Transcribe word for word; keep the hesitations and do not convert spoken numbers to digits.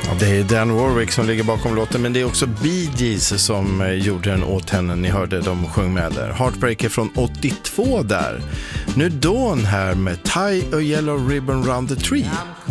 Ja, det är Dan Warwick som ligger bakom låten, men det är också Bee Gees som gjorde den åt henne. Ni hörde de sjöng med där. Heartbreaker från åttiotvå där. Nu Dawn här med Tie a Yellow Ribbon Round the Tree.